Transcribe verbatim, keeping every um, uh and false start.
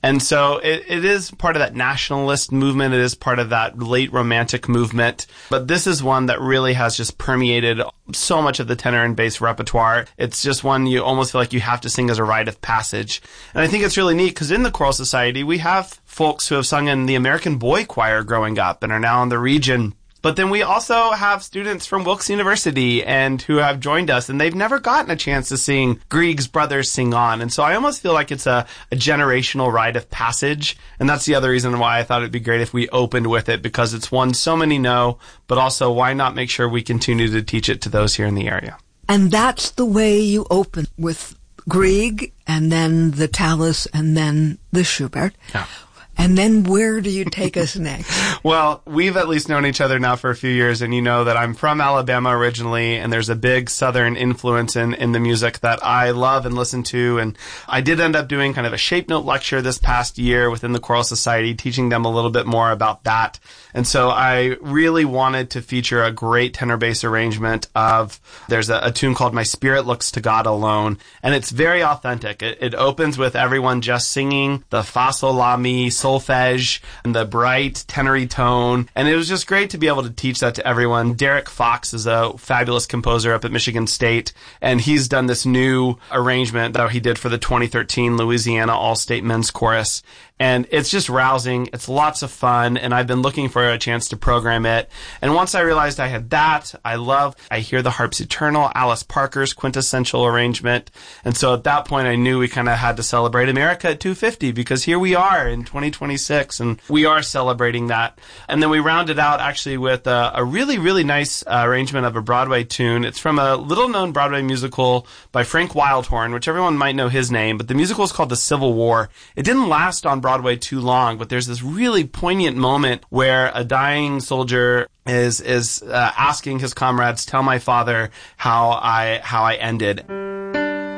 And so it, it is part of that nationalist movement. It is part of that late Romantic movement. But this is one that really has just permeated so much of the tenor and bass repertoire. It's just one you almost feel like you have to sing as a rite of passage. And I think it's really neat because in the Choral Society, we have folks who have sung in the American Boy Choir growing up and are now in the region. But then we also have students from Wilkes University and who have joined us, and they've never gotten a chance to sing Grieg's Brothers Sing On. And so I almost feel like it's a, a generational rite of passage. And that's the other reason why I thought it'd be great if we opened with it, because it's one so many know, but also why not make sure we continue to teach it to those here in the area. And that's the way you open, with Grieg and then the Tallis and then the Schubert. Yeah. And then where do you take us next? Well, we've at least known each other now for a few years, and you know that I'm from Alabama originally, and there's a big Southern influence in, in the music that I love and listen to. And I did end up doing kind of a shape note lecture this past year within the Choral Society, teaching them a little bit more about that. And so I really wanted to feature a great tenor bass arrangement of, there's a, a tune called My Spirit Looks to God Alone, and it's very authentic. It, it opens with everyone just singing the fa, sol, la, mi, solfege, and the bright tenory tone, and it was just great to be able to teach that to everyone. Derek Fox is a fabulous composer up at Michigan State, and he's done this new arrangement that he did for the twenty thirteen Louisiana All-State Men's Chorus. And it's just rousing. It's lots of fun. And I've been looking for a chance to program it. And once I realized I had that, I love, I Hear the Harps Eternal, Alice Parker's quintessential arrangement. And so at that point, I knew we kind of had to celebrate America at two fifty, because here we are in twenty twenty-six and we are celebrating that. And then we rounded out actually with a, a really, really nice uh, arrangement of a Broadway tune. It's from a little known Broadway musical by Frank Wildhorn, which everyone might know his name, but the musical is called The Civil War. It didn't last on Broadway too long, but there's this really poignant moment where a dying soldier is is uh, asking his comrades, "Tell my father how I how I ended."